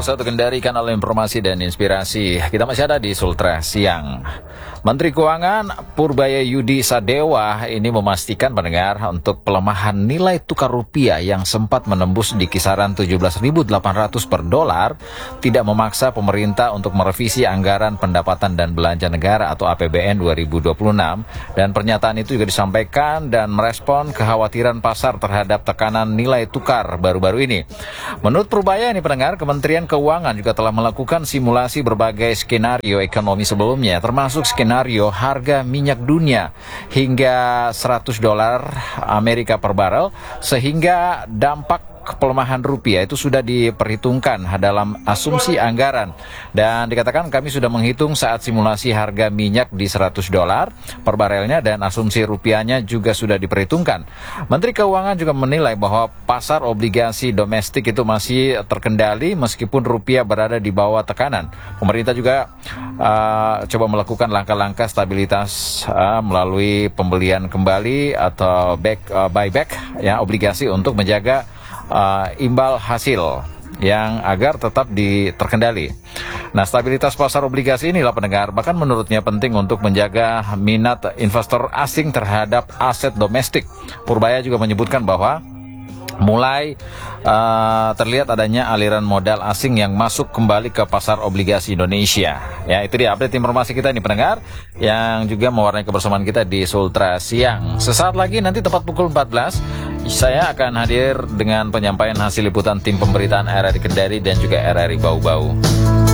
1 Kendari, kanal informasi dan inspirasi. Kita masih ada di Sultra Siang. Menteri Keuangan Purbaya Yudi Sadewa ini memastikan pendengar untuk pelemahan nilai tukar rupiah yang sempat menembus di kisaran 17.800 per dolar tidak memaksa pemerintah untuk merevisi anggaran pendapatan dan belanja negara atau APBN 2026, dan pernyataan itu juga disampaikan dan merespon kekhawatiran pasar terhadap tekanan nilai tukar baru-baru ini. Menurut Purbaya ini pendengar, Kementerian Keuangan juga telah melakukan simulasi berbagai skenario ekonomi sebelumnya, termasuk skenario harga minyak dunia hingga $100 Amerika per barel, sehingga dampak pelemahan rupiah itu sudah diperhitungkan dalam asumsi anggaran, dan dikatakan kami sudah menghitung saat simulasi harga minyak di $100 per barelnya dan asumsi rupiahnya juga sudah diperhitungkan. Menteri Keuangan juga menilai bahwa pasar obligasi domestik itu masih terkendali meskipun rupiah berada di bawah tekanan. Pemerintah juga coba melakukan langkah-langkah stabilitas melalui pembelian kembali atau buyback ya obligasi untuk menjaga imbal hasil yang agar tetap terkendali. Nah, stabilitas pasar obligasi inilah pendengar bahkan menurutnya penting untuk menjaga minat investor asing terhadap aset domestik. Purbaya juga menyebutkan bahwa mulai terlihat adanya aliran modal asing yang masuk kembali ke pasar obligasi Indonesia. Ya, itu dia update informasi kita ini pendengar yang juga mewarnai kebersamaan kita di Sultra Siang. Sesaat lagi nanti tepat pukul 14 saya akan hadir dengan penyampaian hasil liputan tim pemberitaan RRI Kendari dan juga RRI Bau-Bau.